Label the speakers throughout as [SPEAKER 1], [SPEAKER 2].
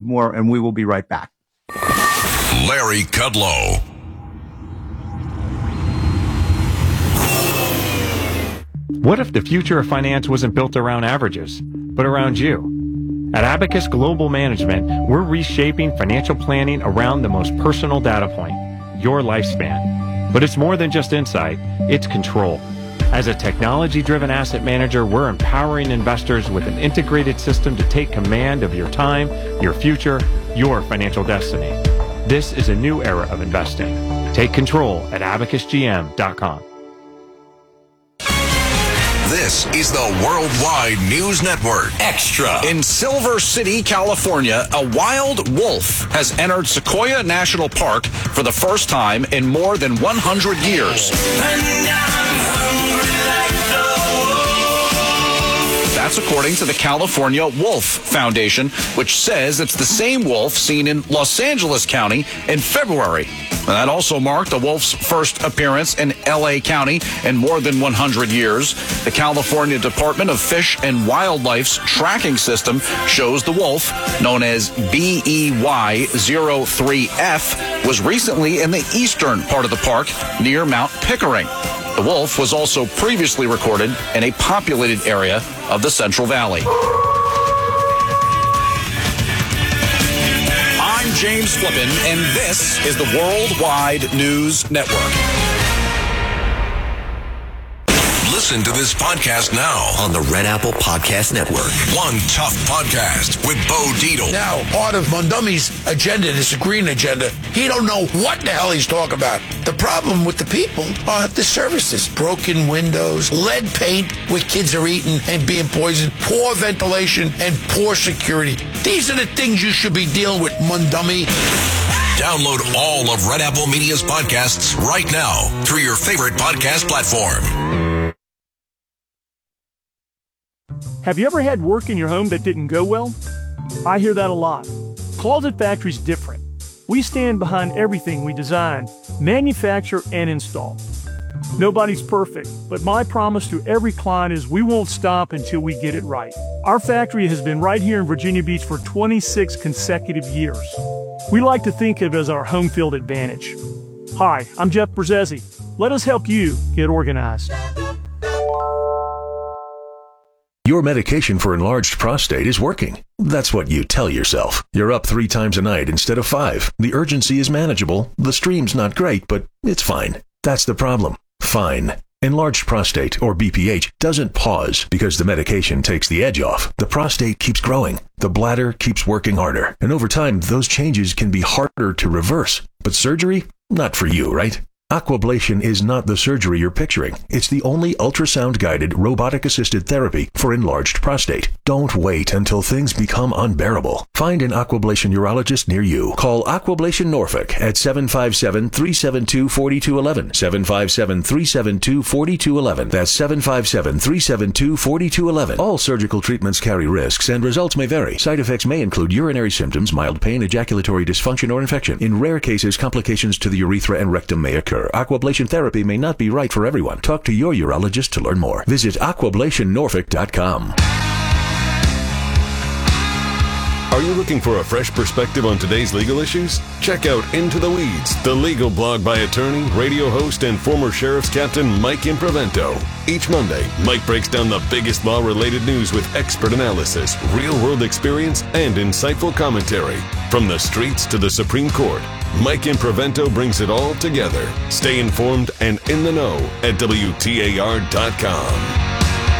[SPEAKER 1] more, and we will be right back.
[SPEAKER 2] Larry Kudlow.
[SPEAKER 3] What if the future of finance wasn't built around averages, but around you? At Abacus Global Management, we're reshaping financial planning around the most personal data point, your lifespan. But it's more than just insight, it's control. As a technology-driven asset manager, we're empowering investors with an integrated system to take command of your time, your future, your financial destiny. This is a new era of investing. Take control at abacusgm.com.
[SPEAKER 2] This is the Worldwide News Network. Extra. In Silver City, California, a wild wolf has entered Sequoia National Park for the first time in more than 100 years. That's according to the California Wolf Foundation, which says it's the same wolf seen in Los Angeles County in February. That also marked the wolf's first appearance in L.A. County in more than 100 years. The California Department of Fish and Wildlife's tracking system shows the wolf, known as BEY03F, was recently in the eastern part of the park near Mount Pickering. The wolf was also previously recorded in a populated area of the Central Valley. I'm James Flippin, and this is the Worldwide News Network. Listen to this podcast now on the Red Apple Podcast Network. One Tough Podcast with Bo Dietl.
[SPEAKER 4] Now, part of Mondumi's agenda, this green agenda, he don't know what the hell he's talking about. The problem with the people are the services. Broken windows, lead paint where kids are eating and being poisoned, poor ventilation, and poor security. These are the things you should be dealing with, Mondumi.
[SPEAKER 2] Download all of Red Apple Media's podcasts right now through your favorite podcast platform.
[SPEAKER 5] Have you ever had work in your home that didn't go well? I hear that a lot. Closet Factory's different. We stand behind everything we design, manufacture, and install. Nobody's perfect, but my promise to every client is we won't stop until we get it right. Our factory has been right here in Virginia Beach for 26 consecutive years. We like to think of it as our home field advantage. Hi, I'm Jeff Brzezzi. Let us help you get organized.
[SPEAKER 6] Your medication for enlarged prostate is working. That's what you tell yourself. You're up 3 times a night instead of 5. The urgency is manageable. The stream's not great, but it's fine. That's the problem. Fine. Enlarged prostate, or BPH, doesn't pause because the medication takes the edge off. The prostate keeps growing. The bladder keeps working harder. And over time, those changes can be harder to reverse. But surgery? Not for you, right? Aquablation is not the surgery you're picturing. It's the only ultrasound-guided, robotic-assisted therapy for enlarged prostate. Don't wait until things become unbearable. Find an Aquablation urologist near you. Call Aquablation Norfolk at 757-372-4211. 757-372-4211. That's 757-372-4211. All surgical treatments carry risks, and results may vary. Side effects may include urinary symptoms, mild pain, ejaculatory dysfunction, or infection. In rare cases, complications to the urethra and rectum may occur. Aquablation therapy may not be right for everyone. Talk to your urologist to learn more. Visit aquablationnorfolk.com.
[SPEAKER 7] Are you looking for a fresh perspective on today's legal issues? Check out Into the Weeds, the legal blog by attorney, radio host, and former Sheriff's Captain Mike Imprevento. Each Monday, Mike breaks down the biggest law-related news with expert analysis, real-world experience, and insightful commentary. From the streets to the Supreme Court, Mike Imprevento brings it all together. Stay informed and in the know at WTAR.com.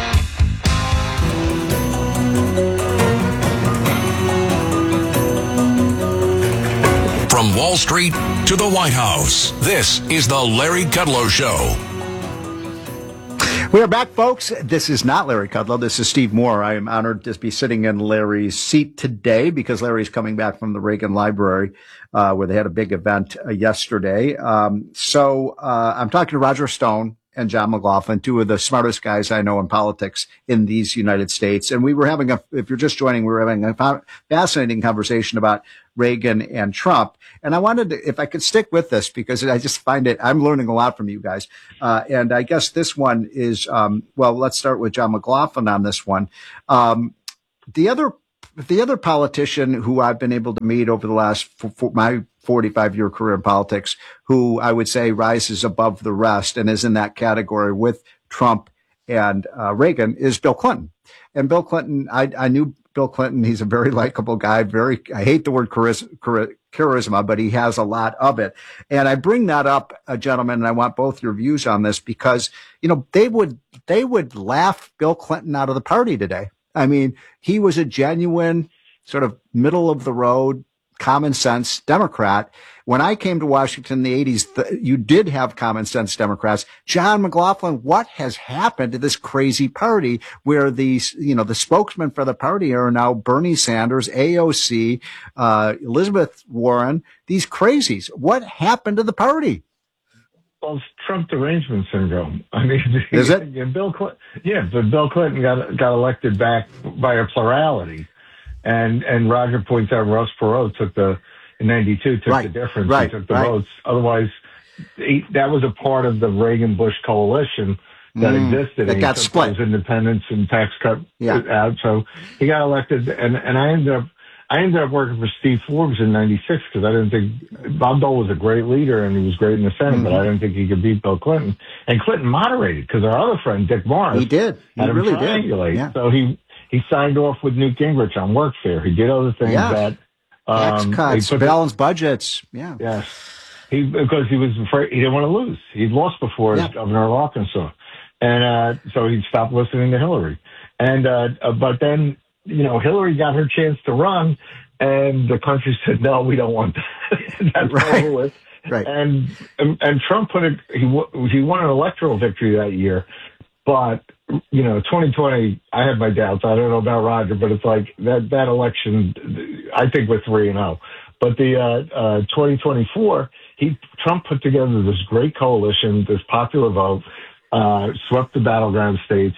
[SPEAKER 7] From Wall Street to the White House, this is the Larry Kudlow Show.
[SPEAKER 1] We are back, folks. This is not Larry Kudlow. This is Steve Moore. I am honored to be sitting in Larry's seat today because Larry's coming back from the Reagan Library, where they had a big event yesterday. So I'm talking to Roger Stone and John McLaughlin, two of the smartest guys I know in politics in these United States. And we were having if you're just joining, we were having a fascinating conversation about Reagan and Trump. And I wanted to, if I could stick with this, because I just find I'm learning a lot from you guys. And I guess this one is, well, let's start with John McLaughlin on this one. The other the other politician who I've been able to meet over the last my 45-year career in politics, who I would say rises above the rest and is in that category with Trump and Reagan, is Bill Clinton. And Bill Clinton, I knew Bill Clinton. He's a very likable guy. I hate the word charisma, but he has a lot of it. And I bring that up, gentlemen, and I want both your views on this because, they would laugh Bill Clinton out of the party today. I mean, he was a genuine sort of middle of the road, common sense Democrat. When I came to Washington in the 80s, you did have common sense Democrats. John McLaughlin, what has happened to this crazy party where the spokesmen for the party are now Bernie Sanders, AOC, Elizabeth Warren, these crazies? What happened to the party?
[SPEAKER 8] Well, it's Trump derangement syndrome. I mean,
[SPEAKER 1] is it?
[SPEAKER 8] Bill Clinton got elected back by a plurality, and Roger points out Ross Perot in '92 took the difference. He took the votes. Otherwise, that was a part of the Reagan-Bush coalition that existed.
[SPEAKER 1] That got split.
[SPEAKER 8] Those independents and tax cut out. So he got elected, and I ended up working for Steve Forbes in '96 because I didn't think Bob Dole was a great leader and he was great in the Senate, but I didn't think he could beat Bill Clinton. And Clinton moderated because our other friend Dick Morris,
[SPEAKER 1] he did. He
[SPEAKER 8] had
[SPEAKER 1] really
[SPEAKER 8] him triangulate.
[SPEAKER 1] Did. Yeah.
[SPEAKER 8] So he signed off with Newt Gingrich on workfare. He did other things that
[SPEAKER 1] tax cuts, balanced budgets. Yeah.
[SPEAKER 8] Yes. Because he was afraid, he didn't want to lose. He'd lost before as governor of Arkansas. And so he stopped listening to Hillary. And but then, Hillary got her chance to run, and the country said, no, we don't want that. That's over with.
[SPEAKER 1] Right.
[SPEAKER 8] And Trump he won an electoral victory that year. But, 2020, I had my doubts. I don't know about Roger, but it's like that election, I think we're 3-0. But the 2024, Trump put together this great coalition, this popular vote, swept the battleground states,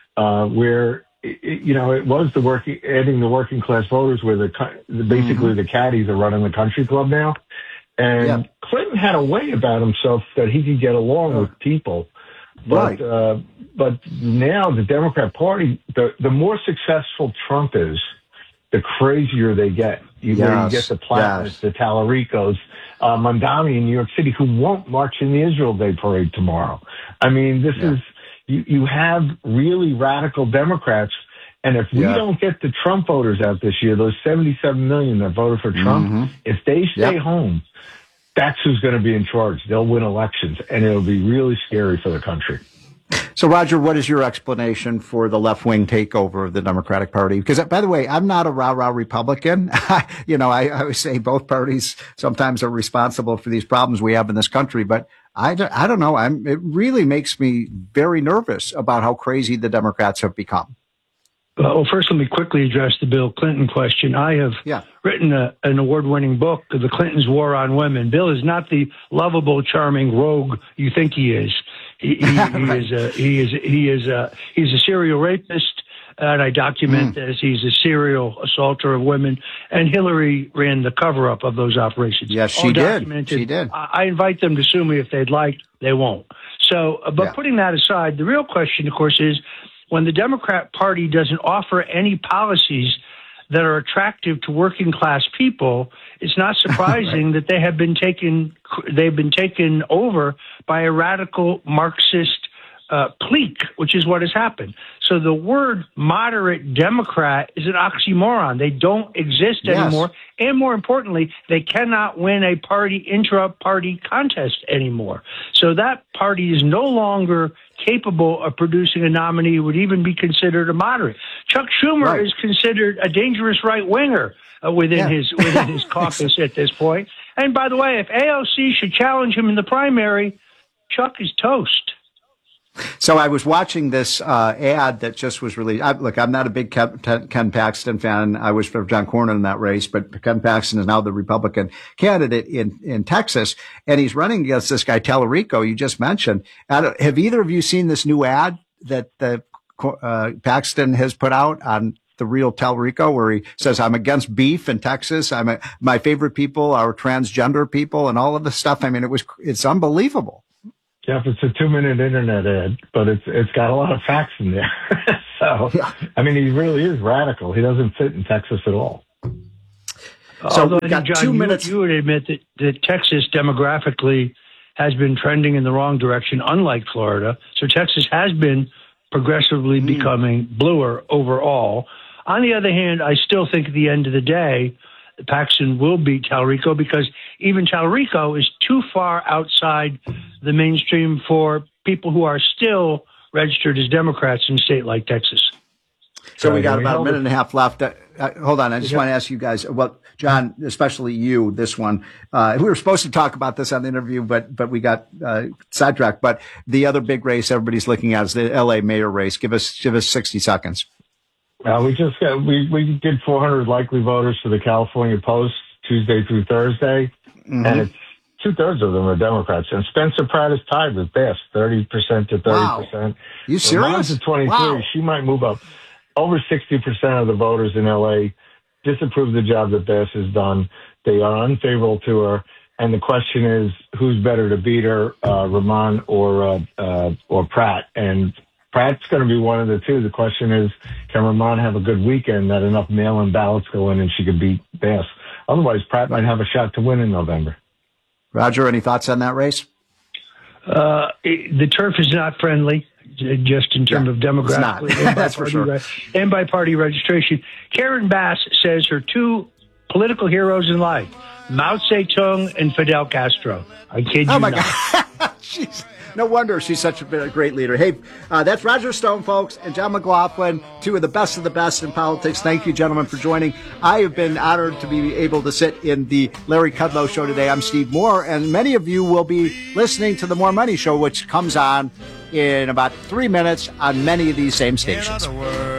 [SPEAKER 8] where it was adding the working class voters, where basically the caddies are running the country club now. And Clinton had a way about himself that he could get along with people. But now the Democrat Party, the more successful Trump is, the crazier they get. You get the Platters, the Tallaricos, Mondami in New York City, who won't march in the Israel Day parade tomorrow. I mean, this is, you have really radical Democrats. And if we don't get the Trump voters out this year, those 77 million that voted for Trump, if they stay home, that's who's going to be in charge. They'll win elections, and it'll be really scary for the country.
[SPEAKER 1] So, Roger, what is your explanation for the left-wing takeover of the Democratic Party? Because, by the way, I'm not a rah-rah Republican. I always say both parties sometimes are responsible for these problems we have in this country, but I don't know. It really makes me very nervous about how crazy the Democrats have become.
[SPEAKER 9] Well, first, let me quickly address the Bill Clinton question. I have written an award-winning book, The Clintons' War on Women. Bill is not the lovable, charming rogue you think he is. He's a serial rapist, and I document this. He's a serial assaulter of women, and Hillary ran the cover-up of those operations.
[SPEAKER 1] Yes, she did. She did.
[SPEAKER 9] I invite them to sue me if they'd like. They won't. So, but putting that aside, the real question, of course, is when the Democrat Party doesn't offer any policies that are attractive to working class people, it's not surprising that they've been taken over by a radical Marxist clique, which is what has happened. So the word moderate Democrat is an oxymoron. They don't exist anymore. And more importantly, they cannot win a intra-party contest anymore. So that party is no longer capable of producing a nominee who would even be considered a moderate. Chuck Schumer is considered a dangerous right-winger within his caucus at this point. And by the way, if AOC should challenge him in the primary, Chuck is toast.
[SPEAKER 1] So I was watching this ad that just was released. I'm not a big Ken Paxton fan. I was for John Cornyn in that race, but Ken Paxton is now the Republican candidate in Texas, and he's running against this guy Tallarico you just mentioned. Have either of you seen this new ad that Paxton has put out on the real Tallarico, where he says, "I'm against beef in Texas. My favorite people are transgender people," and all of this stuff? I mean, it's unbelievable.
[SPEAKER 8] Jeff, it's a 2-minute internet ad, but it's got a lot of facts in there. So, I mean, he really is radical. He doesn't fit in Texas at all.
[SPEAKER 1] So
[SPEAKER 9] Although
[SPEAKER 1] we've got
[SPEAKER 9] John,
[SPEAKER 1] 2 minutes.
[SPEAKER 9] You would admit that Texas demographically has been trending in the wrong direction, unlike Florida. So Texas has been progressively becoming bluer overall. On the other hand, I still think at the end of the day, Paxton will beat Talarico because even Talarico is too far outside the mainstream for people who are still registered as Democrats in a state like Texas.
[SPEAKER 1] So we got about a minute and a half left. Hold on. I just want to ask you guys, well, John, especially you, this one. We were supposed to talk about this on the interview, but we got sidetracked. But the other big race everybody's looking at is the L.A. mayor race. Give us 60 seconds.
[SPEAKER 8] We just got, we did 400 likely voters for the California Post Tuesday through Thursday, and it's 2/3 of them are Democrats. And Spencer Pratt is tied with Bass, 30% to 30%.
[SPEAKER 1] Wow. You serious?
[SPEAKER 8] Mine's at 23.
[SPEAKER 1] Wow.
[SPEAKER 8] She might move up. Over 60% of the voters in L.A. disapprove of the job that Bass has done. They are unfavorable to her. And the question is, who's better to beat her, Ramon or Pratt? And Pratt's going to be one of the two. The question is, can Ramon have a good weekend that enough mail-in ballots go in and she could beat Bass? Otherwise, Pratt might have a shot to win in November.
[SPEAKER 1] Roger, any thoughts on that race?
[SPEAKER 9] The turf is not friendly, just in terms of demographics.
[SPEAKER 1] That's for sure.
[SPEAKER 9] And by party registration. Karen Bass says her two political heroes in life, Mao Zedong and Fidel Castro. I kid you not.
[SPEAKER 1] Oh, my God. Jeez. No wonder she's such a great leader. Hey, that's Roger Stone, folks, and John McLaughlin, two of the best in politics. Thank you, gentlemen, for joining. I have been honored to be able to sit in the Larry Kudlow Show today. I'm Steve Moore, and many of you will be listening to the More Money Show, which comes on in about 3 minutes on many of these same stations.